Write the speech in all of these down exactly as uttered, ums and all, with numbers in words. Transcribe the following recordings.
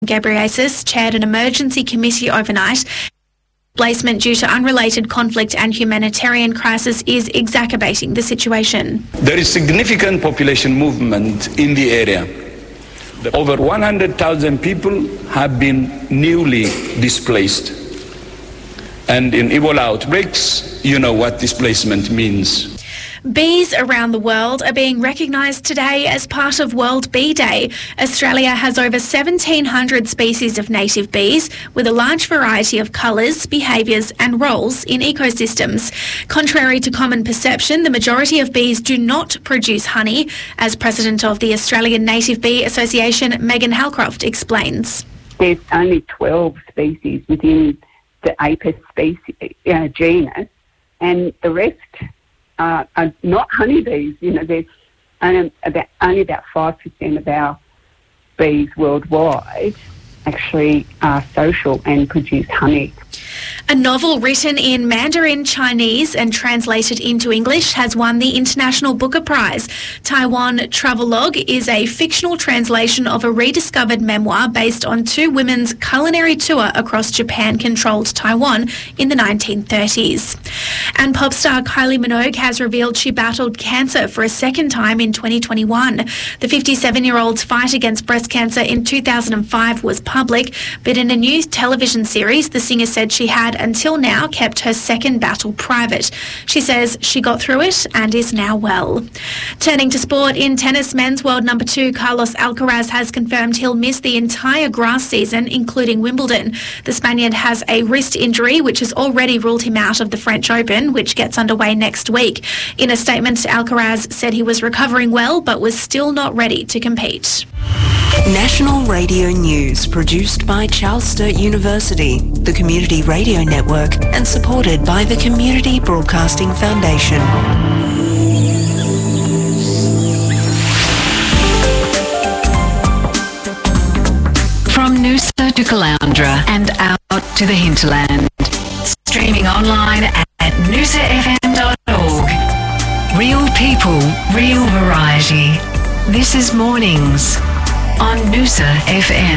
Ghebreyesus chaired an emergency committee overnight. Displacement due to unrelated conflict and humanitarian crisis is exacerbating the situation. There is significant population movement in the area. Over one hundred thousand people have been newly displaced. And in Ebola outbreaks, you know what displacement means. Bees around the world are being recognised today as part of World Bee Day. Australia has over seventeen hundred species of native bees with a large variety of colours, behaviours and roles in ecosystems. Contrary to common perception, the majority of bees do not produce honey, as President of the Australian Native Bee Association, Megan Halcroft, explains. There's only twelve species within the Apis species, uh, genus, and the rest Uh, are not honeybees. You know, there's only about, only about five percent of our bees worldwide actually are social and produce honey. A novel written in Mandarin Chinese and translated into English has won the International Booker Prize. Taiwan Travelogue is a fictional translation of a rediscovered memoir based on two women's culinary tour across Japan-controlled Taiwan in the nineteen thirties. And pop star Kylie Minogue has revealed she battled cancer for a second time in twenty twenty-one. The fifty-seven-year-old's fight against breast cancer in two thousand five was public, but in a new television series, the singer said she had until now kept her second battle private. She says she got through it and is now well. Turning to sport, in tennis, men's world number two Carlos Alcaraz has confirmed he'll miss the entire grass season, including Wimbledon. The Spaniard has a wrist injury which has already ruled him out of the French Open, which gets underway next week. In a statement, Alcaraz said he was recovering well but was still not ready to compete. National Radio News, produced by Charles Sturt University, the Community Radio Network, and supported by the Community Broadcasting Foundation. From Noosa to Caloundra and out to the hinterland. Streaming online at noosa f m dot org. Real people, real variety. This is Mornings on Noosa F M.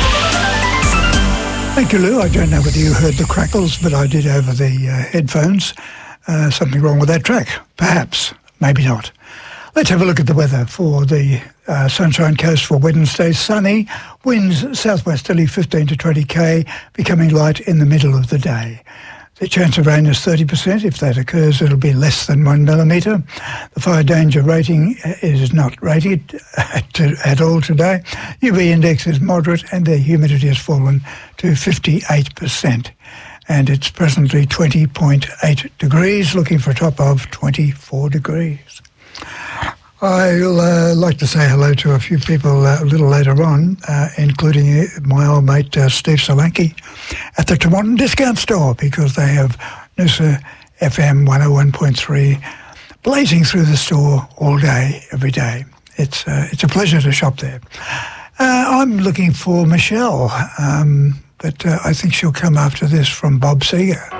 Thank you, Lou. I don't know whether you heard the crackles, but I did over the uh, headphones. Uh, something wrong with that track? Perhaps. Maybe not. Let's have a look at the weather for the uh, Sunshine Coast for Wednesday. Sunny, winds southwesterly fifteen to twenty k, becoming light in the middle of the day. The chance of rain is thirty percent. If that occurs, it'll be less than one millimetre. The fire danger rating is not rated at, at all today. U V index is moderate and the humidity has fallen to fifty-eight percent. And it's presently twenty point eight degrees, looking for a top of twenty-four degrees. I'll uh, like to say hello to a few people uh, a little later on, uh, including my old mate uh, Steve Solanke at the Tomonton Discount Store, because they have Noosa F M one oh one point three blazing through the store all day, every day. It's uh, it's a pleasure to shop there. Uh, I'm looking for Michelle, um, but uh, I think she'll come after this from Bob Seger.